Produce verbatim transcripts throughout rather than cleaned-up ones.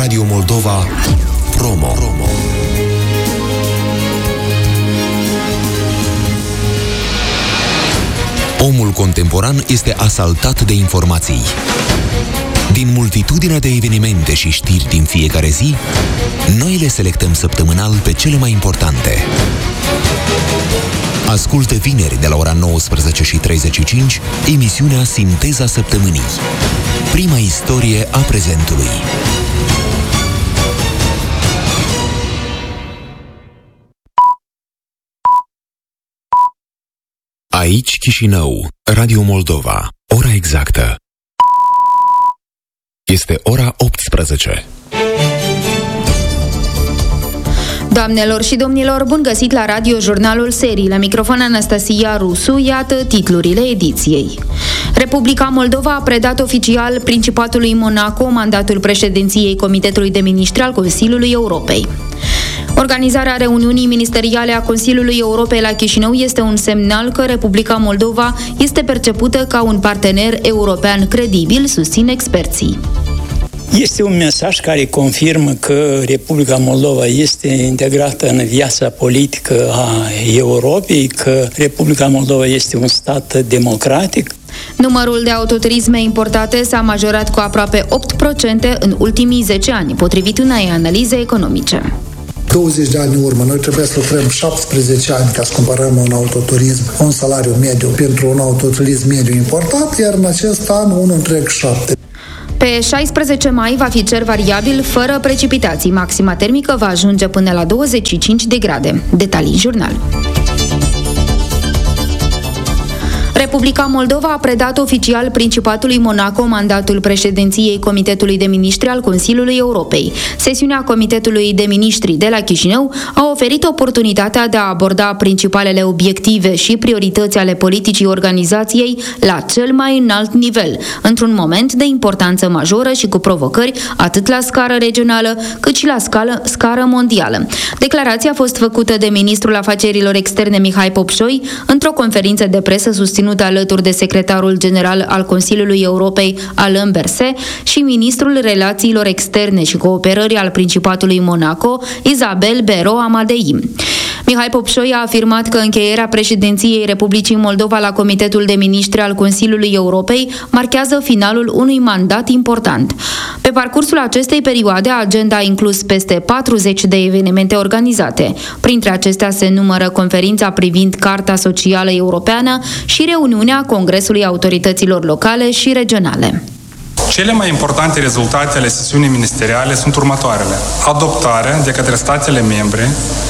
Radio Moldova Promo. Promo. Omul contemporan este asaltat de informații. Din multitudinea de evenimente și știri din fiecare zi, noi le selectăm săptămânal pe cele mai importante. Ascultă vineri de la ora nouăsprezece și treizeci și cinci emisiunea Sinteza Săptămânii. Prima istorie a prezentului. Aici Chișinău, Radio Moldova. Ora exactă este ora optsprezece. Doamnelor și domnilor, bun găsit la Radio Jurnalul Serii. La microfon Anastasia Rusu, iată titlurile ediției. Republica Moldova a predat oficial Principatului Monaco mandatul președinției Comitetului de Miniștri al Consiliului Europei. Organizarea reuniunii ministeriale a Consiliului Europei la Chișinău este un semnal că Republica Moldova este percepută ca un partener european credibil, susțin experții. Este un mesaj care confirmă că Republica Moldova este integrată în viața politică a Europei, că Republica Moldova este un stat democratic. Numărul de autoturisme importate s-a majorat cu aproape opt la sută în ultimii zece ani, potrivit unei analize economice. douăzeci de ani în urmă, noi trebuie să lucrăm șaptesprezece ani ca să cumpărăm un autoturism, un salariu mediu pentru un autoturism mediu importat, iar în acest an unul întreg șapte. Pe șaisprezece mai va fi cer variabil, fără precipitații. Maxima termică va ajunge până la douăzeci și cinci de grade. Detalii în jurnal. Republica Moldova a predat oficial Principatului Monaco mandatul președinției Comitetului de Miniștri al Consiliului Europei. Sesiunea Comitetului de Miniștri de la Chișinău a oferit oportunitatea de a aborda principalele obiective și priorități ale politicii organizației la cel mai înalt nivel, într-un moment de importanță majoră și cu provocări atât la scară regională cât și la scală, scară mondială. Declarația a fost făcută de Ministrul Afacerilor Externe Mihai Popșoi într-o conferință de presă susținută alături de secretarul general al Consiliului Europei, Alain Berset, și ministrul Relațiilor Externe și Cooperării al Principatului Monaco, Isabel Bero Amadei. Mihai Popșoi a afirmat că încheierea președinției Republicii Moldova la Comitetul de Miniștri al Consiliului Europei marchează finalul unui mandat important. Pe parcursul acestei perioade, agenda a inclus peste patruzeci de evenimente organizate. Printre acestea se numără conferința privind Carta Socială Europeană și reuniunea Congresului Autorităților Locale și Regionale. Cele mai importante rezultate ale sesiunii ministeriale sunt următoarele. Adoptarea de către statele membre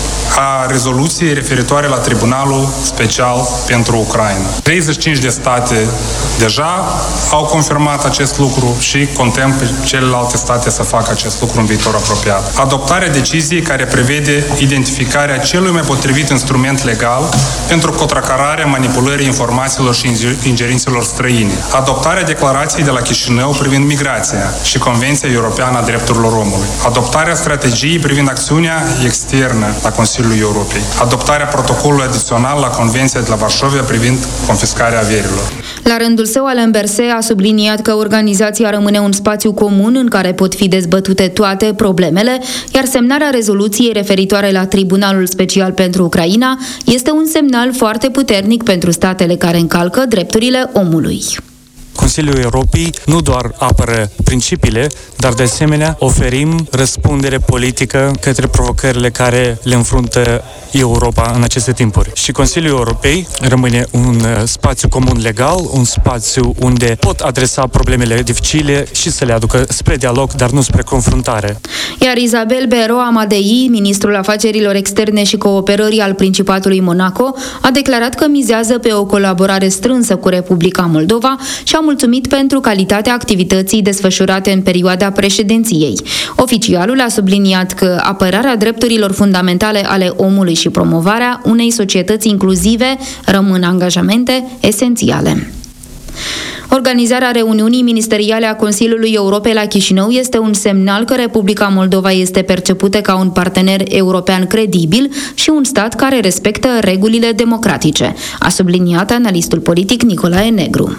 a rezoluției referitoare la Tribunalul Special pentru Ucraina. treizeci și cinci de state deja au confirmat acest lucru și contem pe celelalte state să facă acest lucru în viitor apropiat. Adoptarea deciziei care prevede identificarea celui mai potrivit instrument legal pentru contracararea manipulării informațiilor și ingerințelor străine. Adoptarea declarației de la Chișinău privind migrația și Convenția Europeană a Drepturilor Omului. Adoptarea strategiei privind acțiunea externă la Consiliul Europei. Adoptarea protocolului adițional la Convenția de la Varșovia privind confiscarea averilor. La rândul său, Alain Berset a subliniat că organizația rămâne un spațiu comun în care pot fi dezbătute toate problemele, iar semnarea rezoluției referitoare la Tribunalul Special pentru Ucraina este un semnal foarte puternic pentru statele care încalcă drepturile omului. Consiliul Europei nu doar apără principiile, dar de asemenea oferim răspundere politică către provocările care le înfruntă Europa în aceste timpuri. Și Consiliul Europei rămâne un spațiu comun legal, un spațiu unde pot adresa problemele dificile și să le aducă spre dialog, dar nu spre confruntare. Iar Isabel Bero Amadei, ministrul Afacerilor Externe și Cooperării al Principatului Monaco, a declarat că mizează pe o colaborare strânsă cu Republica Moldova și a mulțumit pentru calitatea activității desfășurate în perioada președinției. Oficialul a subliniat că apărarea drepturilor fundamentale ale omului și promovarea unei societăți inclusive rămân angajamente esențiale. Organizarea reuniunii ministeriale a Consiliului Europei la Chișinău este un semnal că Republica Moldova este percepută ca un partener european credibil și un stat care respectă regulile democratice, a subliniat analistul politic Nicolae Negru.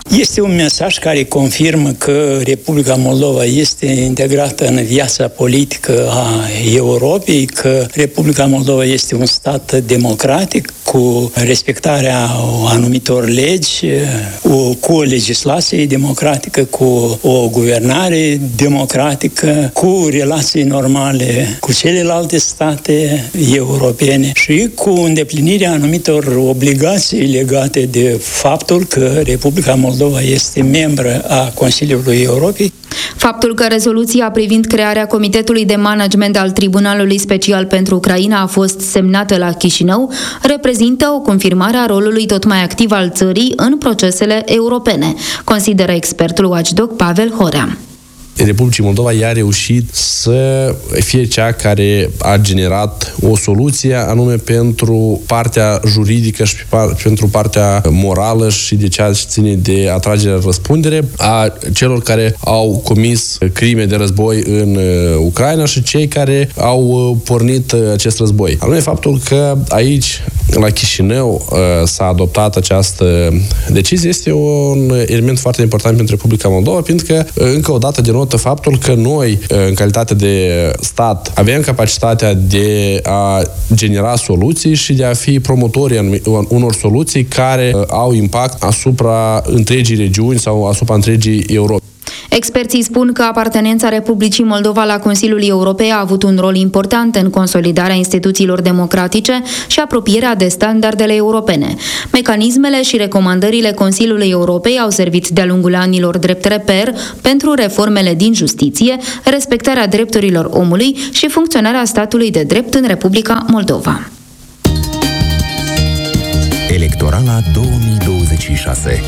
Este un mesaj care confirmă că Republica Moldova este integrată în viața politică a Europei, că Republica Moldova este un stat democratic cu respectarea anumitor legi, cu o legislație democratică, cu o guvernare democratică, cu relații normale cu celelalte state europene și cu îndeplinirea anumitor obligații legate de faptul că Republica Moldova este membră a Consiliului Europei. Faptul că rezoluția privind crearea Comitetului de Management al Tribunalului Special pentru Ucraina a fost semnată la Chișinău reprezintă o confirmare a rolului tot mai activ al țării în procesele europene, consideră expertul watchdog Pavel Horea. Republicii Moldova i-a reușit să fie cea care a generat o soluție anume pentru partea juridică și pentru partea morală și de ceea ce ține de atragerea răspundere a celor care au comis crime de război în Ucraina și cei care au pornit acest război. Anume faptul că aici, la Chișinău, s-a adoptat această decizie este un element foarte important pentru Republica Moldova, pentru că, încă o dată, denotă faptul că noi, în calitate de stat, avem capacitatea de a genera soluții și de a fi promotorii unor soluții care au impact asupra întregii regiuni sau asupra întregii Europe. Experții spun că apartenența Republicii Moldova la Consiliul Europei a avut un rol important în consolidarea instituțiilor democratice și apropierea de standardele europene. Mecanismele și recomandările Consiliului Europei au servit de-a lungul anilor drept reper pentru reformele din justiție, respectarea drepturilor omului și funcționarea statului de drept în Republica Moldova. Electorala două mii douăzeci și șase.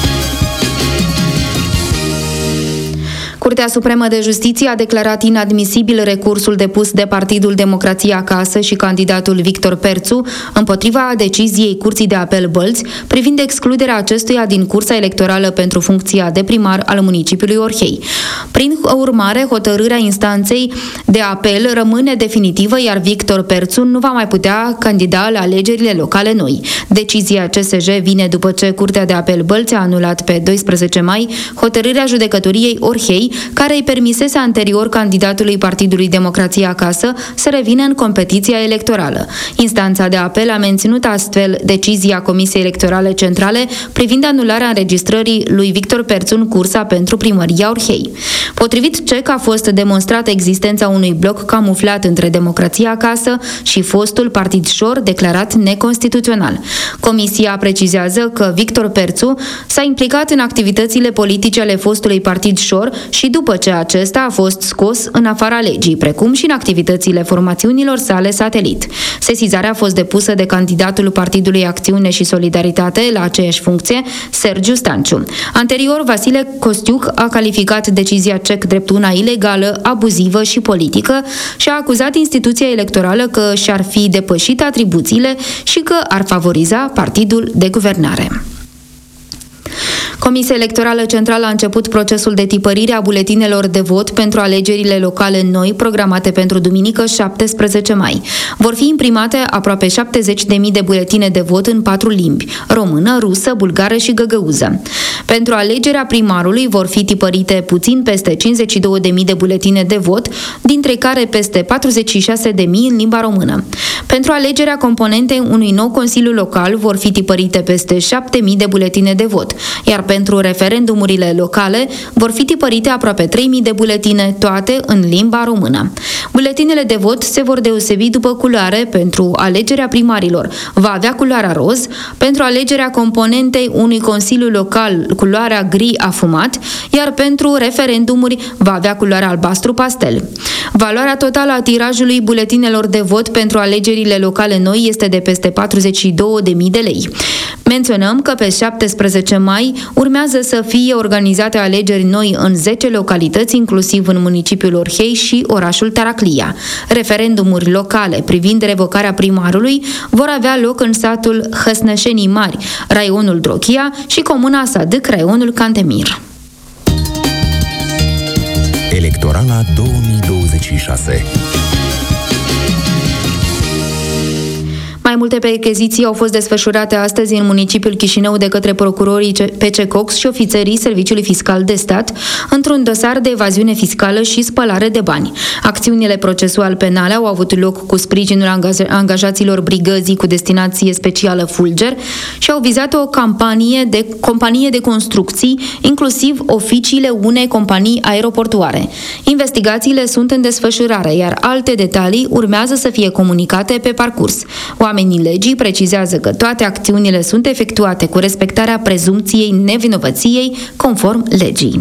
Curtea Supremă de Justiție a declarat inadmisibil recursul depus de Partidul Democrația Acasă și candidatul Victor Perțu împotriva deciziei Curții de Apel Bălți privind excluderea acestuia din cursa electorală pentru funcția de primar al municipiului Orhei. Prin urmare, hotărârea instanței de apel rămâne definitivă, iar Victor Perțu nu va mai putea candida la alegerile locale noi. Decizia C S J vine după ce Curtea de Apel Bălți a anulat pe doisprezece mai hotărârea judecătoriei Orhei, care îi permisese anterior candidatului Partidului Democrația Acasă să revină în competiția electorală. Instanța de apel a menținut astfel decizia Comisiei Electorale Centrale privind anularea înregistrării lui Victor Perțu în cursa pentru primăria Orhei. Potrivit C E C, a fost demonstrată existența unui bloc camuflat între Democrația Acasă și fostul Partid Șor, declarat neconstituțional. Comisia precizează că Victor Perțu s-a implicat în activitățile politice ale fostului Partid Șor și după ce acesta a fost scos în afara legii, precum și în activitățile formațiunilor sale satelit. Sesizarea a fost depusă de candidatul Partidului Acțiune și Solidaritate la aceeași funcție, Sergiu Stanciu. Anterior, Vasile Costiuc a calificat decizia C E C drept una ilegală, abuzivă și politică și a acuzat instituția electorală că și-ar fi depășit atribuțiile și că ar favoriza partidul de guvernare. Comisia Electorală Centrală a început procesul de tipărire a buletinelor de vot pentru alegerile locale noi programate pentru duminică șaptesprezece mai. Vor fi imprimate aproape șaptezeci de mii de buletine de vot în patru limbi: română, rusă, bulgară și găgăuză. Pentru alegerea primarului vor fi tipărite puțin peste cincizeci și două de mii de buletine de vot, dintre care peste patruzeci și șase de mii în limba română. Pentru alegerea componentei unui nou consiliu local vor fi tipărite peste șapte mii de buletine de vot, iar pentru referendumurile locale vor fi tipărite aproape trei mii de buletine, toate în limba română. Buletinele de vot se vor deosebi după culoare. Pentru alegerea primarilor va avea culoarea roz, pentru alegerea componentei unui consiliu local culoarea gri afumat, iar pentru referendumuri va avea culoarea albastru pastel. Valoarea totală a tirajului buletinelor de vot pentru alegerile locale noi este de peste patruzeci și două de mii de lei. Menționăm că pe șaptesprezece mai urmează să fie organizate alegeri noi în zece localități, inclusiv în municipiul Orhei și orașul Taraclia. Referendumuri locale privind revocarea primarului vor avea loc în satul Hăsnășenii Mari, raionul Drochia și comuna Sadâc, raionul Cantemir. Electorala două mii douăzeci și șase. Mai multe percheziții au fost desfășurate astăzi în municipiul Chișinău de către procurorii P C Cox și ofițerii Serviciului Fiscal de Stat într-un dosar de evaziune fiscală și spălare de bani. Acțiunile procesual penale au avut loc cu sprijinul angajaților brigăzii cu destinație specială Fulger și au vizat o campanie de companie de construcții, inclusiv oficiile unei companii aeroportuare. Investigațiile sunt în desfășurare, iar alte detalii urmează să fie comunicate pe parcurs. Oamenii legii precizează că toate acțiunile sunt efectuate cu respectarea prezumției nevinovăției conform legii.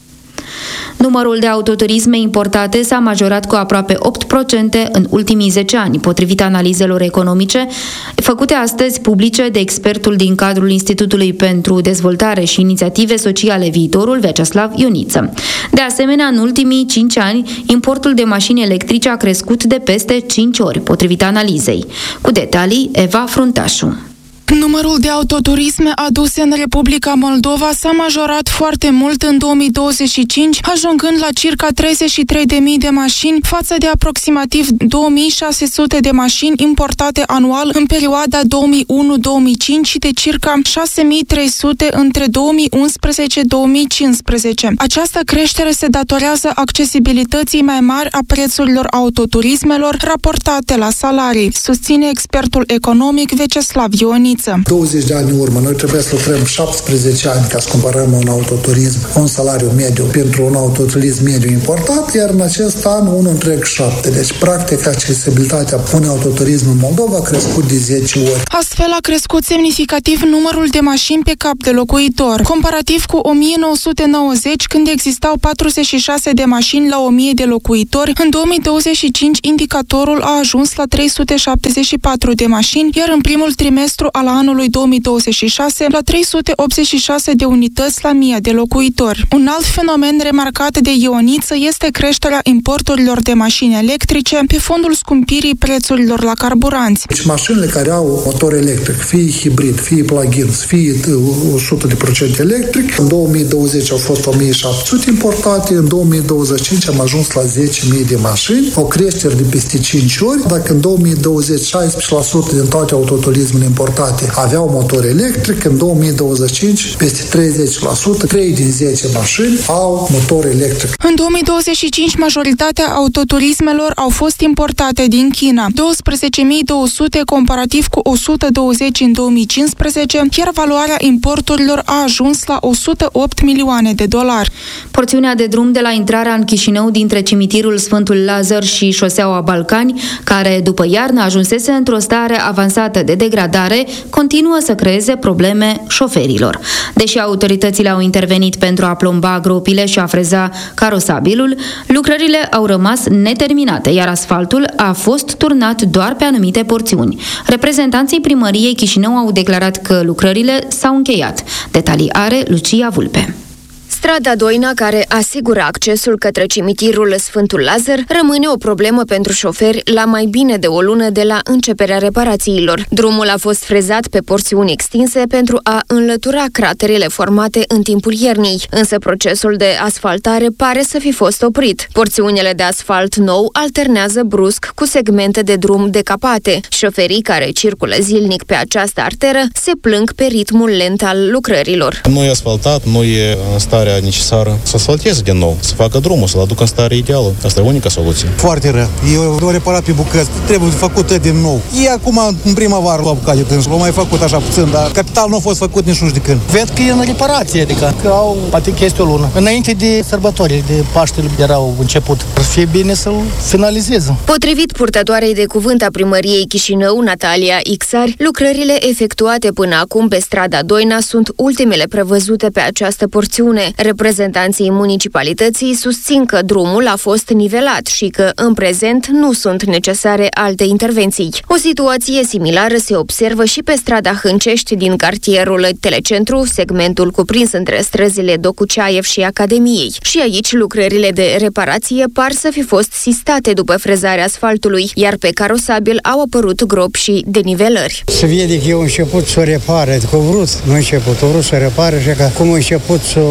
Numărul de autoturisme importate s-a majorat cu aproape opt la sută în ultimii zece ani, potrivit analizelor economice făcute astăzi publice de expertul din cadrul Institutului pentru Dezvoltare și Inițiative Sociale Viitorul, Vyacheslav Ioniță. De asemenea, în ultimii cinci ani, importul de mașini electrice a crescut de peste cinci ori, potrivit analizei. Cu detalii, Eva Fruntașu. Numărul de autoturisme aduse în Republica Moldova s-a majorat foarte mult în două mii douăzeci și cinci, ajungând la circa treizeci și trei de mii de mașini față de aproximativ două mii șase sute de mașini importate anual în perioada două mii unu două mii cinci și de circa șase mii trei sute între două mii unsprezece două mii cincisprezece. Această creștere se datorează accesibilității mai mari a prețurilor autoturismelor raportate la salarii, susține expertul economic Vyacheslav Ioniță. douăzeci de ani în urmă, noi trebuia să lucrăm șaptesprezece ani ca să comparăm un autoturism, un salariu mediu pentru un autoturism mediu importat, iar în acest an unul întreg șapte. Deci, practic, accesibilitatea unui autoturism în Moldova a crescut de zece ori. Astfel a crescut semnificativ numărul de mașini pe cap de locuitor, comparativ cu o mie nouă sute nouăzeci, când existau patruzeci și șase de mașini la o mie de locuitori. În două mii douăzeci și cinci, indicatorul a ajuns la trei sute șaptezeci și patru de mașini, iar în primul trimestru al anului două mii douăzeci și șase la trei sute optzeci și șase de unități la mie de locuitori. Un alt fenomen remarcat de Ioniță este creșterea importurilor de mașini electrice pe fondul scumpirii prețurilor la carburanți. Deci mașinile care au motor electric, fie hibrid, fie plug-ins, fie o sută la sută electric, în două mii douăzeci au fost o mie șapte sute importate, în două mii douăzeci și cinci am ajuns la zece mii de mașini, o creștere de peste cinci ori. Dacă în două mii douăzeci șaisprezece la sută din toate autoturismele importate aveau motor electric, în două mii douăzeci și cinci peste treizeci la sută, trei din zece mașini au motor electric. În două mii douăzeci și cinci, majoritatea autoturismelor au fost importate din China, douăsprezece mii două sute comparativ cu o sută douăzeci în două mii cincisprezece, iar valoarea importurilor a ajuns la o sută opt milioane de dolari. Porțiunea de drum de la intrarea în Chișinău dintre cimitirul Sfântul Lazar și șoseaua Balcani, care după iarnă ajunsese într-o stare avansată de degradare, continuă să creeze probleme șoferilor. Deși autoritățile au intervenit pentru a plomba gropile și a freza carosabilul, lucrările au rămas neterminate, iar asfaltul a fost turnat doar pe anumite porțiuni. Reprezentanții primăriei Chișinău au declarat că lucrările s-au încheiat. Detalii are Lucia Vulpe. Strada Doina, care asigură accesul către cimitirul Sfântul Lazar, rămâne o problemă pentru șoferi la mai bine de o lună de la începerea reparațiilor. Drumul a fost frezat pe porțiuni extinse pentru a înlătura craterele formate în timpul iernii, însă procesul de asfaltare pare să fi fost oprit. Porțiunile de asfalt nou alternează brusc cu segmente de drum decapate. Șoferii care circulă zilnic pe această arteră se plâng pe ritmul lent al lucrărilor. Nu e asfaltat, nu e în stare necesară să asfalteze din nou, să facă drumul, să-l aducă în stare ideală. Asta e unica soluție. Foarte rău. Eu o reparat pe bucăți. Trebuie făcută din nou. E acum, în primăvară, la bucate de l-au mai făcut așa puțin, dar capital nu a fost făcut nici nu știu de când. Ved că e în reparație, adică că au poate chestia o lună. Înainte de sărbători, de Paștele erau început. Ar fi bine să-l finalizeze. Potrivit purtătoarei de cuvânt a primăriei Chișinău, Natalia Ixari, lucrările efectuate până acum pe strada Doina sunt ultimele prevăzute pe această porțiune. Reprezentanții municipalității susțin că drumul a fost nivelat și că în prezent nu sunt necesare alte intervenții. O situație similară se observă și pe strada Hâncești din cartierul Telecentru, segmentul cuprins între străzile Docuceaev și Academiei. Și aici lucrările de reparație par să fi fost sistate după frezarea asfaltului, iar pe carosabil au apărut gropi și denivelări. Se vede că eu început să o repare, că au vrut, nu început, au vrut să o repare și că cum a început să o freze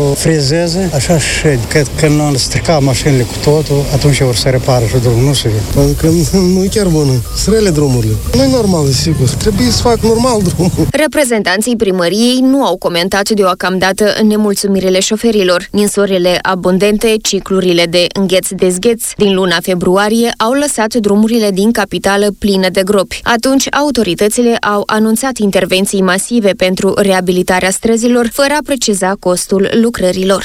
analizeze, așa șed. Cred că nu am stricat mașinile cu totul, atunci vor să repară și drumul, nu știu. Pentru că nu e chiar bună. Sunt rele drumurile. Nu e normal, sigur. Trebuie să fac normal drumul. Reprezentanții primăriei nu au comentat deocamdată nemulțumirile șoferilor. Ninsorile abundente, ciclurile de îngheț-dezgheț din luna februarie au lăsat drumurile din capitală pline de gropi. Atunci, autoritățile au anunțat intervenții masive pentru reabilitarea străzilor, fără a preciza costul lucrărilor.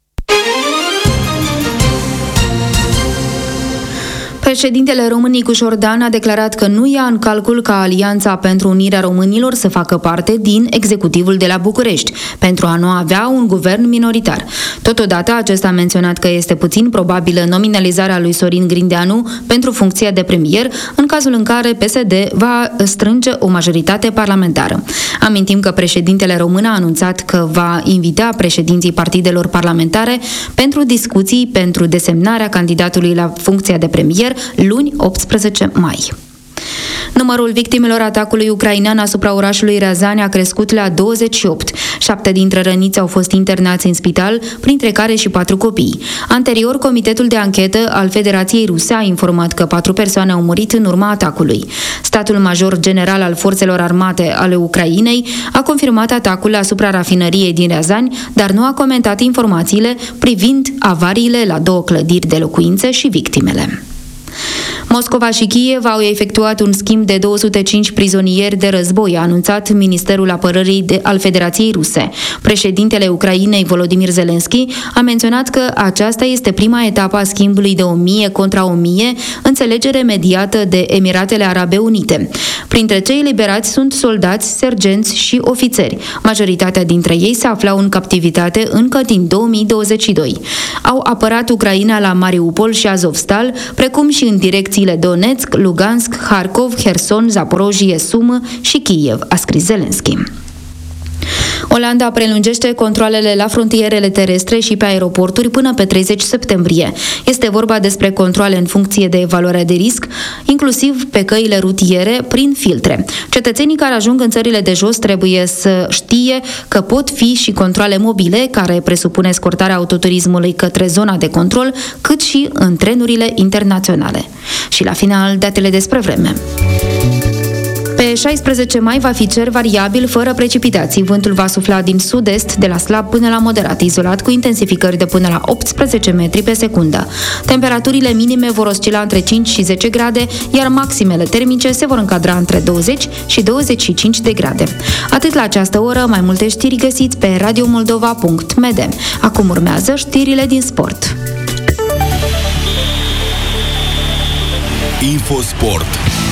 Președintele Român Nicu Șordan a declarat că nu ia în calcul ca Alianța pentru Unirea Românilor să facă parte din executivul de la București, pentru a nu avea un guvern minoritar. Totodată, acesta a menționat că este puțin probabilă nominalizarea lui Sorin Grindeanu pentru funcția de premier, în cazul în care P S D va strânge o majoritate parlamentară. Amintim că președintele român a anunțat că va invita președinții partidelor parlamentare pentru discuții pentru desemnarea candidatului la funcția de premier luni optsprezece mai. Numărul victimelor atacului ucrainean asupra orașului Riazani a crescut la douăzeci și opt. Șapte dintre răniți au fost internați în spital, printre care și patru copii. Anterior, Comitetul de Anchetă al Federației Ruse a informat că patru persoane au murit în urma atacului. Statul Major General al Forțelor Armate ale Ucrainei a confirmat atacul asupra rafinăriei din Riazani, dar nu a comentat informațiile privind avariile la două clădiri de locuințe și victimele. Moscova și Kiev au efectuat un schimb de două sute cinci prizonieri de război, a anunțat Ministerul Apărării de, al Federației Ruse. Președintele Ucrainei, Volodymyr Zelensky, a menționat că aceasta este prima etapă a schimbului de o mie contra o mie, înțelegere mediată de Emiratele Arabe Unite. Printre cei eliberați sunt soldați, sergenți și ofițeri. Majoritatea dintre ei se aflau în captivitate încă din două mii douăzeci și doi. Au apărat Ucraina la Mariupol și Azovstal, precum și în direcțiile Donetsk, Lugansk, Harkov, Herson, Zaporojie, Sumă și Kiev, a scris Zelensky. Olanda prelungește controalele la frontierele terestre și pe aeroporturi până pe treizeci septembrie. Este vorba despre controale în funcție de evaluare de risc, inclusiv pe căile rutiere, prin filtre. Cetățenii care ajung în țările de jos trebuie să știe că pot fi și controale mobile, care presupune escortarea autoturismului către zona de control, cât și în trenurile internaționale. Și la final, datele despre vreme. Pe șaisprezece mai va fi cer variabil, fără precipitații. Vântul va sufla din sud-est, de la slab până la moderat, izolat, cu intensificări de până la optsprezece metri pe secundă. Temperaturile minime vor oscila între cinci și zece grade, iar maximele termice se vor încadra între douăzeci și douăzeci și cinci de grade. Atât la această oră, mai multe știri găsiți pe radiomoldova punct m d. Acum urmează știrile din sport. Infosport.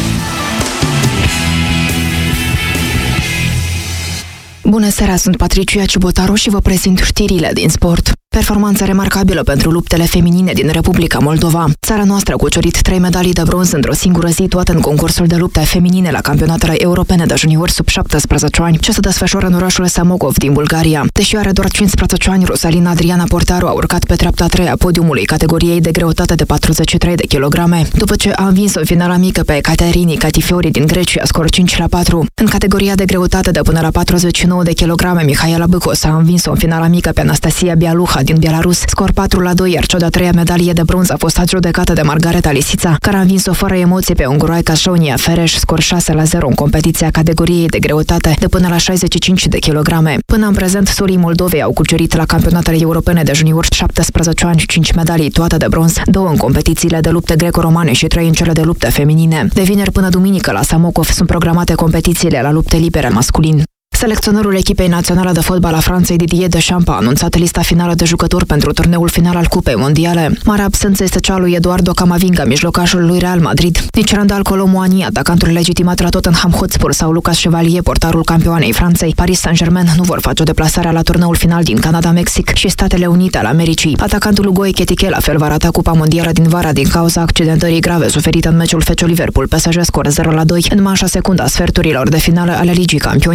Bună seara, sunt Patricia Ciubotaru și vă prezint știrile din sport. Performanță remarcabilă pentru luptele feminine din Republica Moldova. Țara noastră a cucerit trei medalii de bronz într-o singură zi, toate în concursul de lupte feminine la campionatele europene de juniori sub șaptesprezece ani, ce se desfășoară în orașul Samokov din Bulgaria. Deși are doar cincisprezece ani, Rosalina Adriana Portaru a urcat pe treapta a treia a podiumului categoriei de greutate de patruzeci și trei de kilograme, după ce a învins în finala mică pe Caterini Catifiori din Grecia, scor cinci la patru. În categoria de greutate de până la patruzeci și nouă de kilograme, Mihaela Băcos a învins în finala mică pe Anastasia Bialuha din Belarus, scor patru la doi, iar cea de-a treia medalie de bronz a fost adjudecată de Margareta Lisița, care a învins-o fără emoții pe unguroaica Sonia Fereș, scor șase la zero în competiția categoriei de greutate de până la șaizeci și cinci de kilograme. Până în prezent, surii Moldovei au cucerit la campionatele europene de juniori șaptesprezece ani cinci medalii, toate de bronz, două în competițiile de lupte greco-romane și trei în cele de lupte feminine. De vineri până duminică la Samokov sunt programate competițiile la lupte libere masculin. Selecționerul echipei naționale de fotbal a Franței, Didier Deschamps, a anunțat lista finală de jucători pentru turneul final al Cupei Mondiale. Mare absență este cea lui Eduardo Camavinga, mijlocașul lui Real Madrid. Nici Randal Kolo Muani, atacantul legitimat la Tottenham Hotspur, sau Lucas Chevalier, portarul campioanei Franței, Paris Saint-Germain, nu vor face o deplasare la turneul final din Canada, Mexic și Statele Unite ale Americii. Atacantul Ugo Ekitike la fel va rata Cupa Mondială din vara din cauza accidentării grave suferite în meciul Fece Liverpool P S G, scor zero la doi în manșa secundă a sferturilor de finală ale Ligii Campionilor.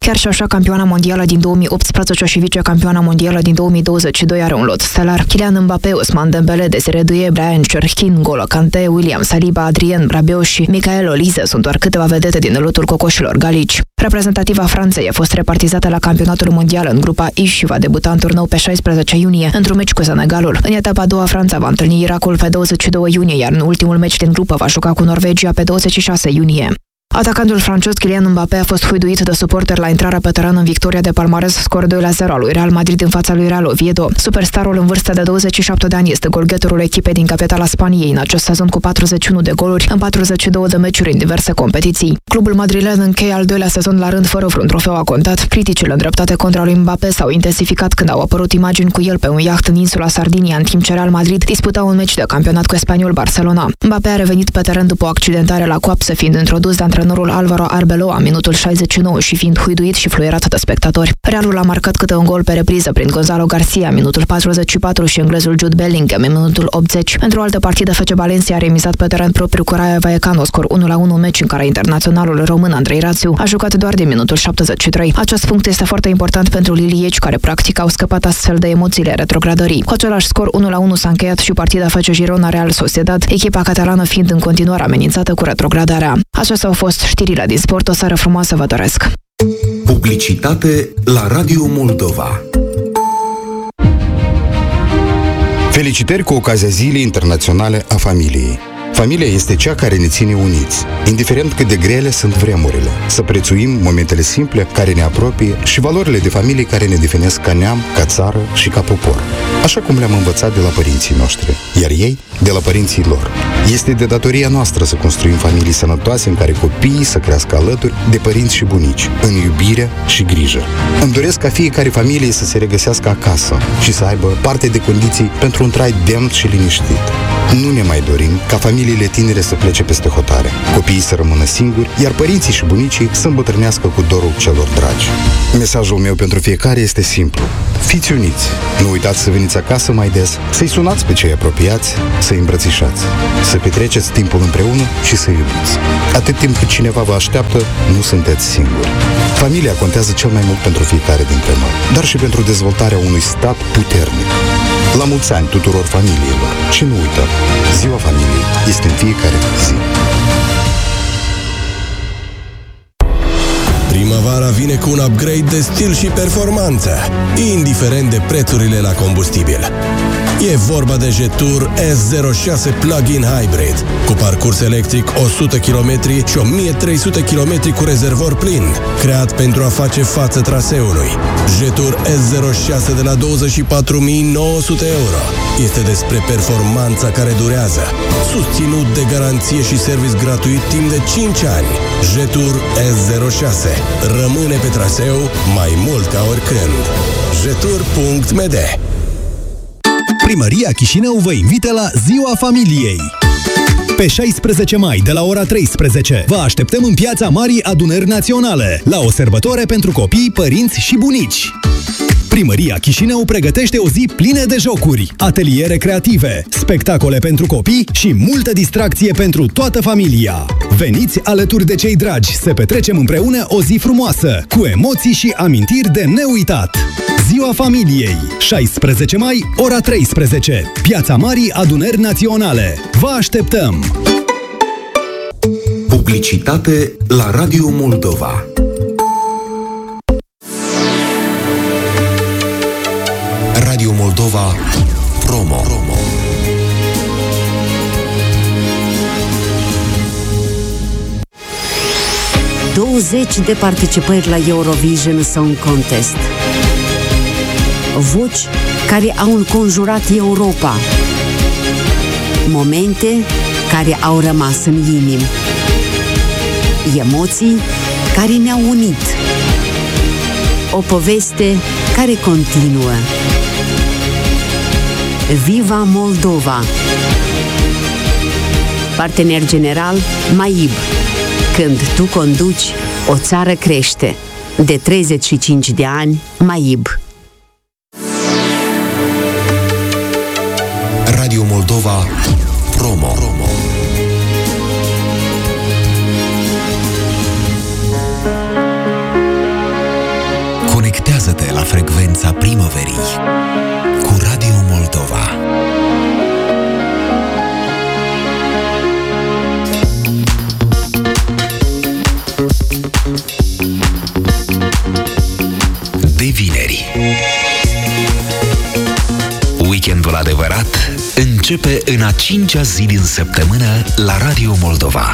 Chiar și așa, campioana mondială din două mii optsprezece și vicecampioana mondială din două mii douăzeci și doi are un lot stelar. Kylian Mbappé, Ousmane Dembele, Desire Doué, Brian Cherkin, N'Golo Kanté, William Saliba, Adrien Rabiot și Michael Olise sunt doar câteva vedete din lotul cocoșilor galici. Reprezentativa Franței a fost repartizată la campionatul mondial în grupa I și va debuta în turneu pe șaisprezece iunie, într-un meci cu Senegalul. În etapa a doua, Franța va întâlni Irakul pe douăzeci și doi iunie, iar în ultimul meci din grupă va juca cu Norvegia pe douăzeci și șase iunie. Atacantul francez Kylian Mbappé a fost huiduit de suporteri la intrarea pe teren în victoria de palmares scor doi la zero al lui Real Madrid în fața lui Real Oviedo. Superstarul în vârstă de douăzeci și șapte de ani este golgheterul echipei din capitala Spaniei în acest sezon cu patruzeci și unu de goluri în patruzeci și două de meciuri în diverse competiții. Clubul madrilen încheie al doilea sezon la rând fără vreun trofeu acontat. Criticile îndreptate contra lui Mbappé s-au intensificat când au apărut imagini cu el pe un iaht în insula Sardinia, în timp ce Real Madrid disputa un meci de campionat cu spaniol Barcelona. Mbappé a revenit pe teren după o accidentare la coapsă, fiind introdus de antrenorul Alvaro Arbeloa în minutul șaizeci și nouă și fiind huiduit și fluierat de spectatori. Realul a marcat câte un gol pe repriză prin Gonzalo Garcia, minutul patruzeci și patru, și englezul Jude Bellingham în minutul optzeci. Într-o altă partidă, F C Valencia a remizat pe teren propriu cu Rayo Vallecano, scor unu la unu, meci în care internaționalul român Andrei Rațiu a jucat doar din minutul șaptezeci și trei. Acest punct este foarte important pentru lilieci, care practic au scăpat astfel de emoțiile retrogradării. Cu același scor unu la unu s-a încheiat și partida F C Girona Real Sociedad, echipa catalană fiind în continuare amenințată cu retrogradarea. Acestea au fost știrile din sport. O seară frumoasă vă doresc! Publicitate la Radio Moldova. Felicitări cu ocazia Zilei Internaționale a Familiei. Familia este cea care ne ține uniți, indiferent cât de grele sunt vremurile. Să prețuim momentele simple care ne apropie și valorile de familie care ne definesc ca neam, ca țară și ca popor. Așa cum le-am învățat de la părinții noștri, iar ei de la părinții lor. Este de datoria noastră să construim familii sănătoase în care copiii să crească alături de părinți și bunici, în iubire și grijă. Îmi doresc ca fiecare familie să se regăsească acasă și să aibă parte de condiții pentru un trai demn și liniștit. Nu ne mai dorim ca familiile tinere să plece peste hotare, copiii să rămână singuri, iar părinții și bunicii să îmbătrânească cu dorul celor dragi. Mesajul meu pentru fiecare este simplu. Fiți uniți! Nu uitați să veniți acasă mai des, să-i sunați pe cei apropiați, să-i îmbrățișați, să petreceți timpul împreună și să iubiți. Atât timp cât cineva vă așteaptă, nu sunteți singuri. Familia contează cel mai mult pentru fiecare dintre noi, dar și pentru dezvoltarea unui stat puternic. La mulți ani tuturor familiilor și nu uită, Ziua Familiei este în fiecare zi. Primăvara vine cu un upgrade de stil și performanță, indiferent de prețurile la combustibil. E vorba de Jetour S zero șase Plug-in Hybrid, cu parcurs electric o sută de kilometri și o mie trei sute de kilometri cu rezervor plin, creat pentru a face față traseului. Jetour S zero șase de la douăzeci și patru mii nouă sute euro. Este despre performanța care durează, susținut de garanție și service gratuit timp de cinci ani. Jetour S zero șase. Rămâne pe traseu mai mult ca oricând. Jetour punct m d. Primăria Chișinău vă invită la Ziua Familiei. Pe șaisprezece mai, de la ora treisprezece, vă așteptăm în Piața Marii Adunări Naționale, la o sărbătoare pentru copii, părinți și bunici. Primăria Chișinău pregătește o zi plină de jocuri, ateliere creative, spectacole pentru copii și multă distracție pentru toată familia. Veniți alături de cei dragi să petrecem împreună o zi frumoasă, cu emoții și amintiri de neuitat. Ziua Familiei, șaisprezece mai, ora treisprezece, Piața Marii Adunări Naționale. Vă așteptăm! Publicitate la Radio Moldova. Radio Moldova Promo. douăzeci de participări la Eurovision Song Contest. Voci care au înconjurat Europa. Momente care au rămas în inimi. Emoții care ne-au unit. O poveste care continuă. Viva Moldova! Partener general MAIB. Când tu conduci, o țară crește. De treizeci și cinci de ani, MAIB. Radio Moldova Promo. minunate la frecvența primăverii. Cu Radio Moldova. De vineri. Weekendul adevărat începe în a cincea zi din săptămână la Radio Moldova.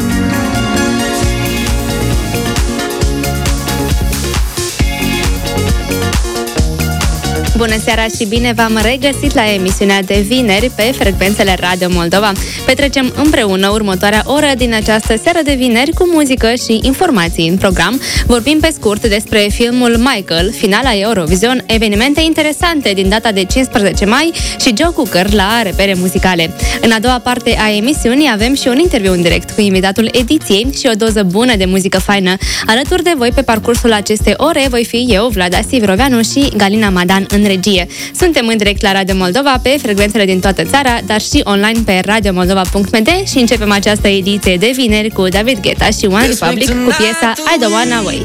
Bună seara și bine v-am regăsit la emisiunea de vineri pe frecvențele Radio Moldova. Petrecem împreună următoarea oră din această seară de vineri cu muzică și informații în program. Vorbim pe scurt despre filmul Michael, finala Eurovision, evenimente interesante din data de cincisprezece mai și jocuri la repere muzicale. În a doua parte a emisiunii avem și un interviu în direct cu invitatul ediției și o doză bună de muzică faină. Alături de voi pe parcursul acestei ore voi fi eu, Vlada Siviroveanu și Galina Madan în regie. Suntem în direct la Radio Moldova pe frecvențele din toată țara, dar și online pe radio moldova punct m d și începem această ediție de vineri cu David Guetta și One Republic cu piesa I Don't Wanna Wait.